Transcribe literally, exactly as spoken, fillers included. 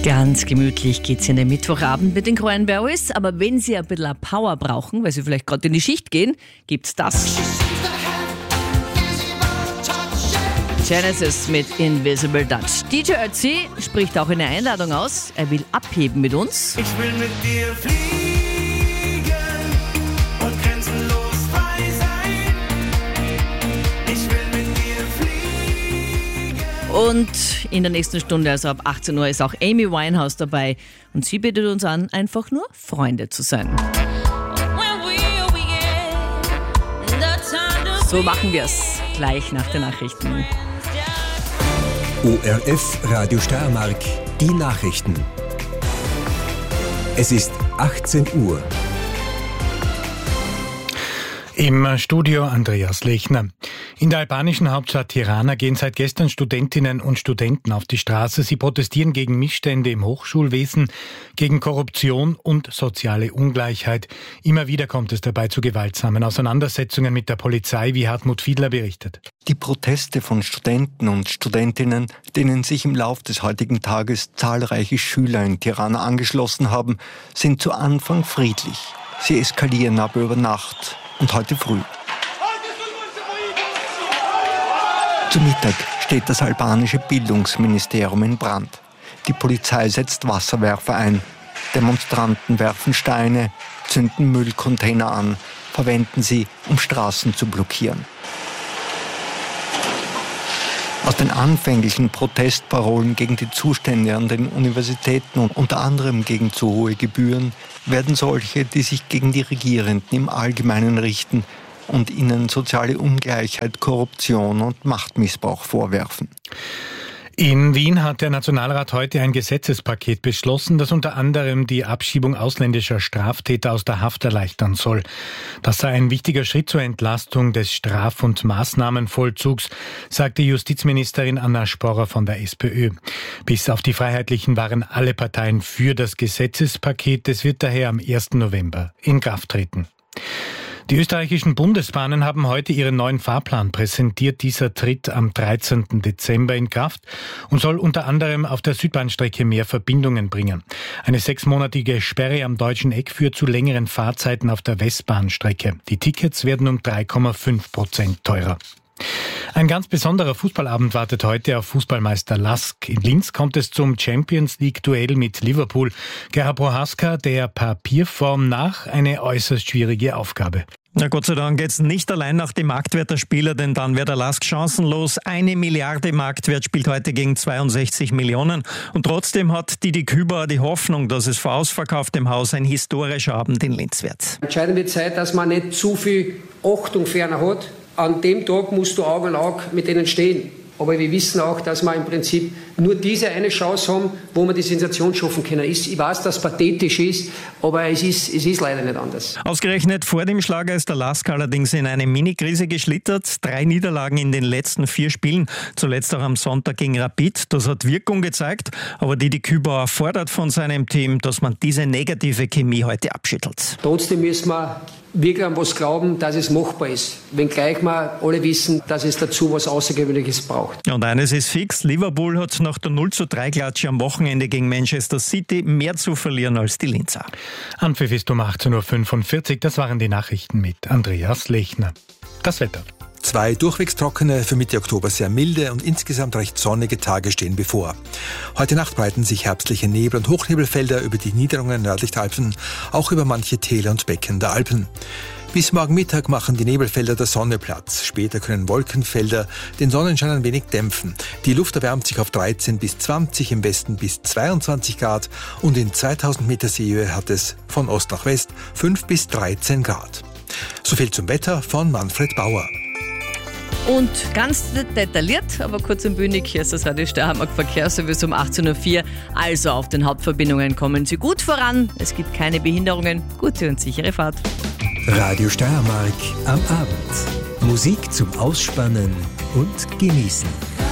Ganz gemütlich geht's in den Mittwochabend mit den Cranberries, aber wenn Sie ein bisschen Power brauchen, weil Sie vielleicht gerade in die Schicht gehen, gibt's das. Genesis mit Invisible Touch. D J Ötzi spricht auch in der Einladung aus, er will abheben mit uns. Ich will mit dir fliegen und grenzenlos frei sein. Ich will mit dir fliegen. Und in der nächsten Stunde, also ab achtzehn Uhr, ist auch Amy Winehouse dabei. Und sie bittet uns an, einfach nur Freunde zu sein. So machen wir es gleich nach den Nachrichten. O R F Radio Steiermark, die Nachrichten. Es ist achtzehn Uhr. Im Studio Andreas Lechner. In der albanischen Hauptstadt Tirana gehen seit gestern Studentinnen und Studenten auf die Straße. Sie protestieren gegen Missstände im Hochschulwesen, gegen Korruption und soziale Ungleichheit. Immer wieder kommt es dabei zu gewaltsamen Auseinandersetzungen mit der Polizei, wie Hartmut Fiedler berichtet. Die Proteste von Studenten und Studentinnen, denen sich im Lauf des heutigen Tages zahlreiche Schüler in Tirana angeschlossen haben, sind zu Anfang friedlich. Sie eskalieren aber über Nacht und heute früh. Zu Mittag steht das albanische Bildungsministerium in Brand. Die Polizei setzt Wasserwerfer ein. Demonstranten werfen Steine, zünden Müllcontainer an, verwenden sie, um Straßen zu blockieren. Aus den anfänglichen Protestparolen gegen die Zustände an den Universitäten und unter anderem gegen zu hohe Gebühren werden solche, die sich gegen die Regierenden im Allgemeinen richten und ihnen soziale Ungleichheit, Korruption und Machtmissbrauch vorwerfen. In Wien hat der Nationalrat heute ein Gesetzespaket beschlossen, das unter anderem die Abschiebung ausländischer Straftäter aus der Haft erleichtern soll. Das sei ein wichtiger Schritt zur Entlastung des Straf- und Maßnahmenvollzugs, sagte Justizministerin Anna Sporrer von der SPÖ. Bis auf die Freiheitlichen waren alle Parteien für das Gesetzespaket. Es wird daher am ersten November in Kraft treten. Die österreichischen Bundesbahnen haben heute ihren neuen Fahrplan präsentiert. Dieser tritt am dreizehnten Dezember in Kraft und soll unter anderem auf der Südbahnstrecke mehr Verbindungen bringen. Eine sechsmonatige Sperre am Deutschen Eck führt zu längeren Fahrzeiten auf der Westbahnstrecke. Die Tickets werden um drei Komma fünf Prozent teurer. Ein ganz besonderer Fußballabend wartet heute auf Fußballmeister Lask. In Linz kommt es zum Champions-League-Duell mit Liverpool. Gerhard Prohaska, der Papierform nach, eine äußerst schwierige Aufgabe. Na Gott sei Dank geht's nicht allein nach dem Marktwert der Spieler, denn dann wäre der Lask chancenlos. Eine Milliarde Marktwert, spielt heute gegen zweiundsechzig Millionen. Und trotzdem hat Didi Küber die Hoffnung, dass es vor ausverkauftem Haus ein historischer Abend in Linz wird. Entscheidende Zeit, dass man nicht zu viel Achtung ferner hat. An dem Tag musst du Auge in Auge mit denen stehen. Aber wir wissen auch, dass wir im Prinzip nur diese eine Chance haben, wo wir die Sensation schaffen können. Ich weiß, dass es pathetisch ist, aber es ist, es ist leider nicht anders. Ausgerechnet vor dem Schlager ist der Lask allerdings in eine Mini-Krise geschlittert. Drei Niederlagen in den letzten vier Spielen, zuletzt auch am Sonntag gegen Rapid. Das hat Wirkung gezeigt, aber Didi Kübauer fordert von seinem Team, dass man diese negative Chemie heute abschüttelt. Trotzdem müssen wir wirklich an was glauben, dass es machbar ist. Wenngleich wir alle wissen, dass es dazu was Außergewöhnliches braucht. Und eines ist fix, Liverpool hat nach der null zu drei Klatsche am Wochenende gegen Manchester City mehr zu verlieren als die Linzer. Anpfiff ist um achtzehn Uhr fünfundvierzig, das waren die Nachrichten mit Andreas Lechner. Das Wetter. Zwei durchwegs trockene, für Mitte Oktober sehr milde und insgesamt recht sonnige Tage stehen bevor. Heute Nacht breiten sich herbstliche Nebel- und Hochnebelfelder über die Niederungen nördlich der Alpen, auch über manche Täler und Becken der Alpen. Bis morgen Mittag machen die Nebelfelder der Sonne Platz. Später können Wolkenfelder den Sonnenschein ein wenig dämpfen. Die Luft erwärmt sich auf dreizehn bis zwanzig, im Westen bis zweiundzwanzig Grad und in zweitausend Meter Seehöhe hat es von Ost nach West fünf bis dreizehn Grad. So viel zum Wetter von Manfred Bauer. Und ganz detailliert, aber kurz und bündig, hier ist das Radio Steiermark Verkehrsservice um achtzehn Uhr vier. Also auf den Hauptverbindungen kommen Sie gut voran. Es gibt keine Behinderungen. Gute und sichere Fahrt. Radio Steiermark am Abend. Musik zum Ausspannen und Genießen.